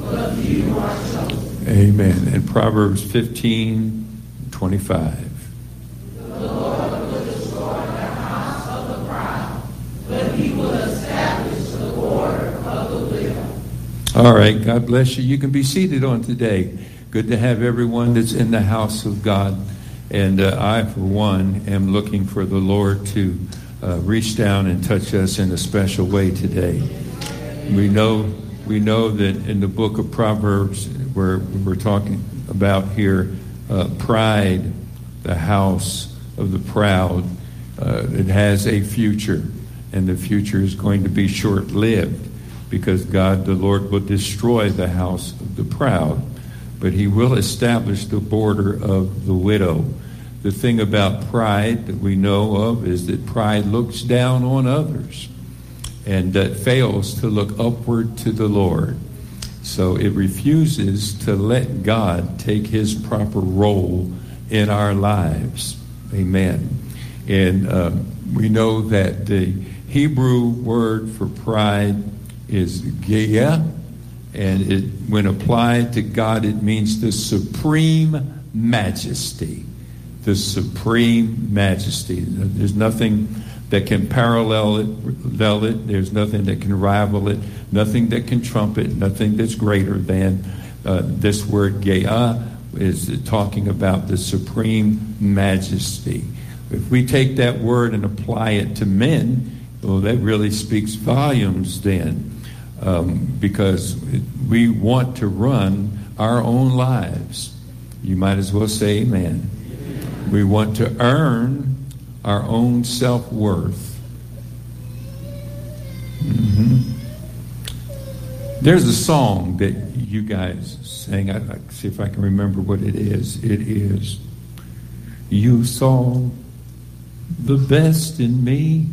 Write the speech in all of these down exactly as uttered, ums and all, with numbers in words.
Amen. And Proverbs fifteen twenty-five. All right, God bless you. You can be seated on today. Good to have everyone that's in the house of God. And uh, I, for one, am looking for the Lord to uh, reach down and touch us in a special way today. We know we know that in the book of Proverbs, where we're talking about here, uh, pride, the house of the proud, uh, it has a future, and the future is going to be short-lived, because God, the Lord, will destroy the house of the proud, but he will establish the border of the widow. The thing about pride that we know of is that pride looks down on others and that fails to look upward to the Lord. So it refuses to let God take his proper role in our lives. Amen. And uh, we know that the Hebrew word for pride is geya, and it, when applied to God, it means the supreme majesty. The supreme majesty. There's nothing that can parallel it, it. There's nothing that can rival it, nothing that can trump it, nothing that's greater than uh, this word geya is talking about the supreme majesty. If we take that word and apply it to men, well, that really speaks volumes then. Um, because we want to run our own lives. You might as well say amen. We want to earn our own self-worth. Mm-hmm. There's a song that you guys sang. I'd like to see if I can remember what it is. It is, you saw the best in me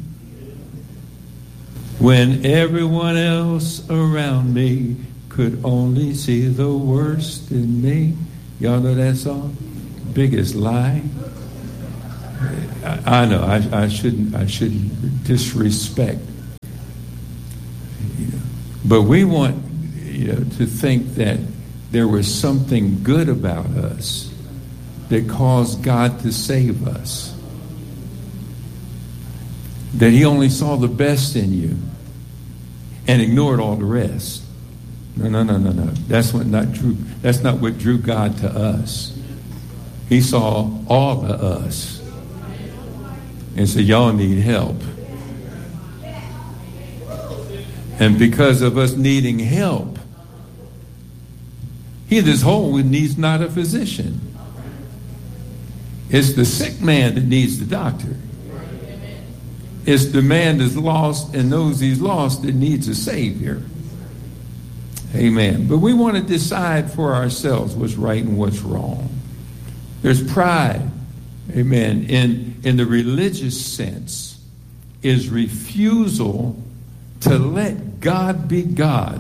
when everyone else around me could only see the worst in me. Y'all know that song? Biggest lie. I, I know. I, I shouldn't. I shouldn't disrespect. You know, but we want, you know, to think that there was something good about us that caused God to save us. That he only saw the best in you and ignored all the rest. No, no, no, no, no. That's what not drew. That's not what drew God to us. He saw all of us and said, y'all need help. And because of us needing help, he that's whole needs not a physician. It's the sick man that needs the doctor. It's the man that's lost and knows he's lost that needs a Savior. Amen. But we want to decide for ourselves what's right and what's wrong. There's pride, amen, in, in the religious sense, is refusal to let God be God.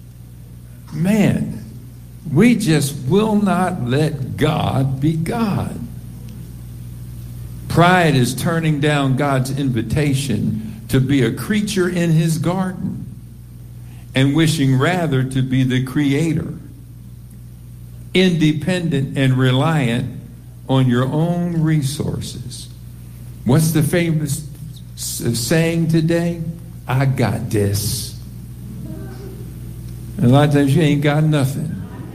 Man, we just will not let God be God. Pride is turning down God's invitation to be a creature in his garden and wishing rather to be the creator, independent and reliant on your own resources. What's the famous saying today? I got this. And a lot of times you ain't got nothing.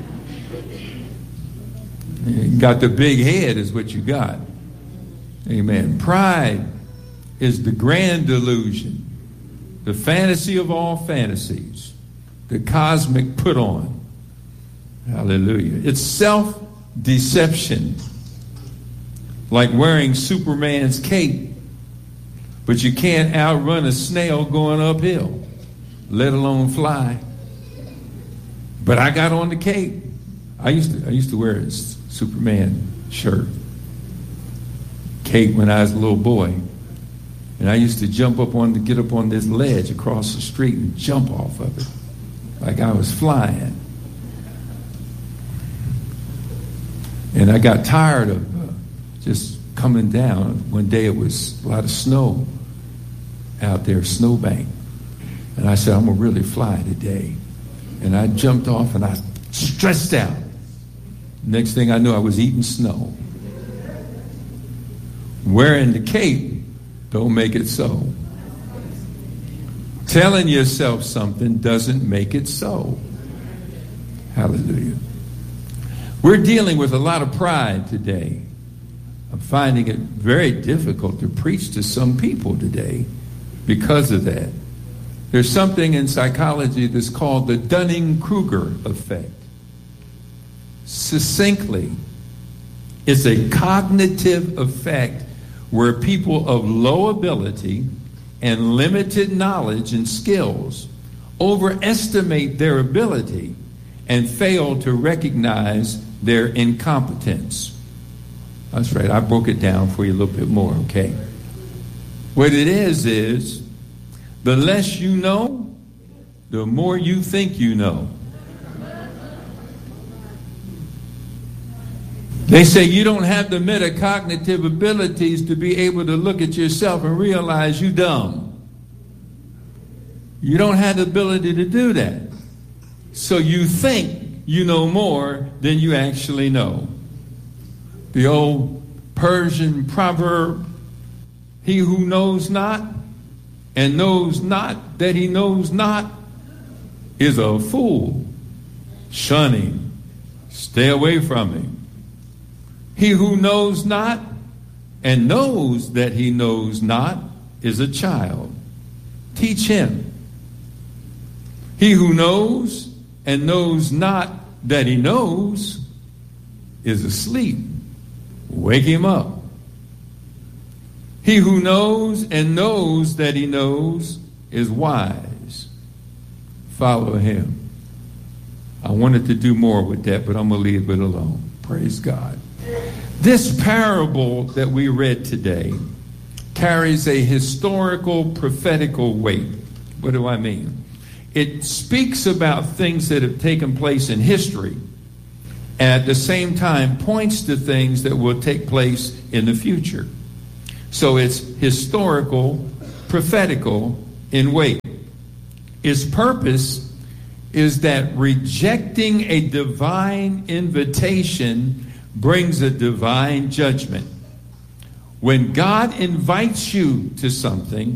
You got the big head is what you got. Amen. Pride is the grand delusion, the fantasy of all fantasies, the cosmic put on. Hallelujah. It's self-deception, like wearing Superman's cape, but you can't outrun a snail going uphill, let alone fly. But I got on the cape. I used to I used to wear a Superman shirt, cape when I was a little boy. And I used to jump up on to get up on this ledge across the street and jump off of it like I was flying. And I got tired of uh, just coming down. One day it was a lot of snow out there, snowbank. And I said, I'm going to really fly today. And I jumped off and I stressed out. Next thing I knew, I was eating snow. Wearing the cape don't make it so. Telling yourself something doesn't make it so. Hallelujah. We're dealing with a lot of pride today. I'm finding it very difficult to preach to some people today because of that. There's something in psychology that's called the Dunning-Kruger effect. Succinctly, it's a cognitive effect where people of low ability and limited knowledge and skills overestimate their ability and fail to recognize their incompetence. That's right, I broke it down for you a little bit more, okay? What it is is, the less you know, the more you think you know. They say you don't have the metacognitive abilities to be able to look at yourself and realize you're dumb. You don't have the ability to do that. So you think you know more than you actually know. The old Persian proverb, he who knows not and knows not that he knows not is a fool. Shun him. Stay away from him. He who knows not and knows that he knows not is a child. Teach him. He who knows and knows not that he knows is asleep. Wake him up. He who knows and knows that he knows is wise. Follow him. I wanted to do more with that, but I'm going to leave it alone. Praise God. This parable that we read today carries a historical, prophetical weight. What do I mean? It speaks about things that have taken place in history, and at the same time points to things that will take place in the future. So it's historical, prophetical in weight. Its purpose is that rejecting a divine invitation brings a divine judgment. When God invites you to something,